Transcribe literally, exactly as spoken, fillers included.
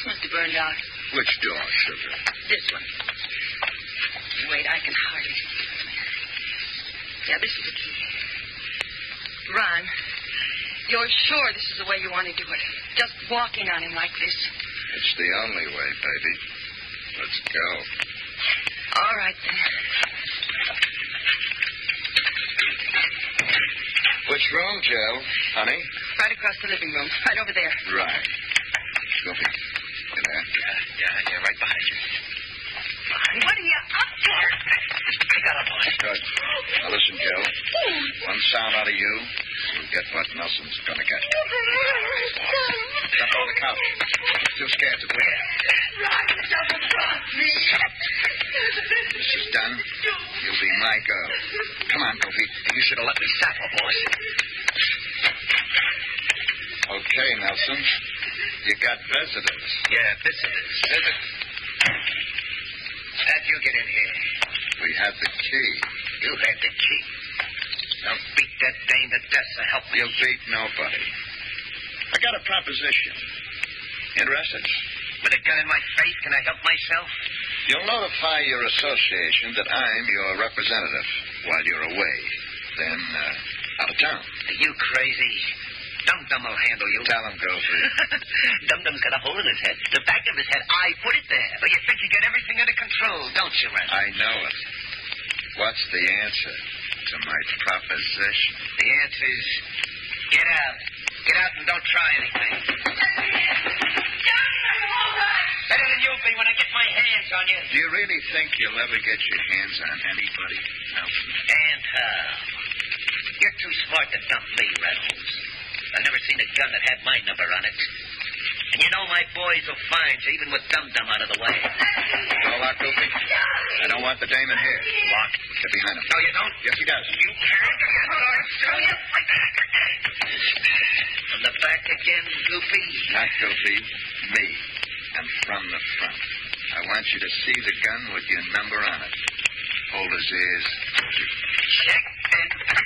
lights must have burned out. Which door, sugar? This one. Wait, I can hardly see it. Yeah, this is the key. Ron, you're sure this is the way you want to do it? Just walking on him like this? It's the only way, baby. Let's go. All right, then. Which room, Joe? Honey? Right across the living room. Right over there. Right. Goofy. You there? Yeah, yeah, yeah, right behind you. What are you up to? I got a boy. Good. Now listen, Joe. One sound out of you, you'll get what Nelson's gonna get. Jump on the couch. Too scared to quit. Ron, double cross me. This is done. You'll be my girl. Come on, Goofy. You should have let me saddle, boss. Okay, Nelson. You got visitors. Yeah, visitors. Visitors. How'd you get in here? We had the key. You had the key. Now beat that dame to death, so help me. You'll beat nobody. I got a proposition. Interested? With a gun in my face, can I help myself? You'll notify your association that I'm your representative while you're away. Then, uh, out of town. Are you crazy? Dum-Dum will handle you. Tell him, Goofy. Dum-Dum's got a hole in his head. The back of his head, I put it there. Well, you think you get everything under control, don't you, Ren? I know it. What's the answer to my proposition? The answer is get out. Get out and don't try anything. Better than you'll be when I get my hands on you. Do you really think you'll ever get your hands on anybody, Nelson? And how? You're too smart to dump me, Reynolds. I've never seen a gun that had my number on it. And you know my boys will find you, even with Dum-Dum out of the way. All lock, Goofy? I don't want the dame in here. Lock. Get behind him. No, you don't? Yes, he does. You can't. From the back again, Goofy? Not Goofy. Me. And from the front. I want you to see the gun with your number on it. Hold his ears. Check and...